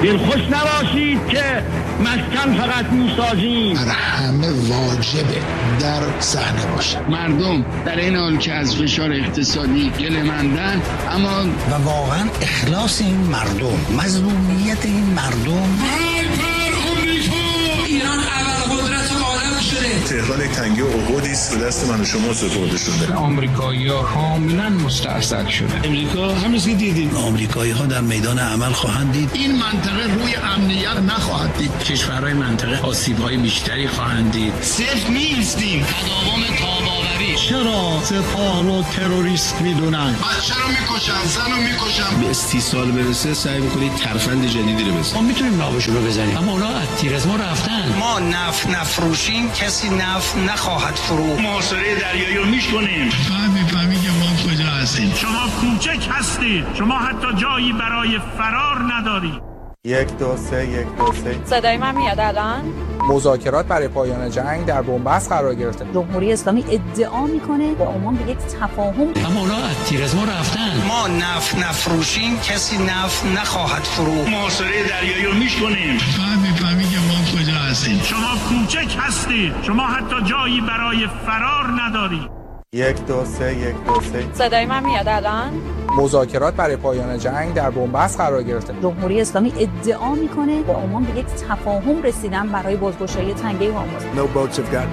دلخوش نباشید که مسکن فقط میسازیم. بر همه واجبه در صحنه باشه. مردم در این حال که از فشار اقتصادی گله‌مندن، اما و واقعا اخلاص این مردم، مظلومیت این مردم. ایران اول قدرت عالم شده. تهران یک تنگه عقودی است به دست من و شما سپرده شده. آمریکایی‌ها کاملا مستعصل شده. امریکا همونیست که دیدیم. آمریکایی‌ها در میدان عمل خواهند دید. این منطقه روی امنیت نخواهد دید. کشورهای منطقه آسیب‌های بیشتری خواهند دید. صفر نیستیم. تداوم تاب‌آوری. چرا سپاه رو تروریست میدونن؟ بچه رو میکشن، زن رو میکشن. به استیصال برسه سعی میکنید ترفند جدیدی رو بزنید. ما میتونیم نابشون رو بزنیم، اما اونا از تیر از ما رفتن. ما نفت نفروشیم، کسی نفت نخواهد فروخت. محاصره دریایی رو میکنیم. میفهمی که ما کجا هستیم. شما کوچک هستید. شما حتی جایی برای فرار ندارید. 1 2 3 1 2 3. صدای من میاد الان؟ مذاکرات برای پایان جنگ در بنبست قرار گرفته. جمهوری اسلامی ادعا میکنه به عمان به یک تفاهم. اما اونا از تیر از ما رفتن. ما نفت نفروشیم، کسی نفت نخواهد فروخت. محاصره دریایی رو میکنیم. میفهمی که ما کجا هستیم. شما کوچک هستید. شما حتی جایی برای فرار ندارید. 1 2 3 1 2 3. صدای من میاد الان؟ مذاکرات برای پایان جنگ در بنبست قرار گرفته. جمهوری اسلامی ادعا میکنه به عمان به یک تفاهم رسیدن برای بازگشایی تنگه هرمز. No boats have gotten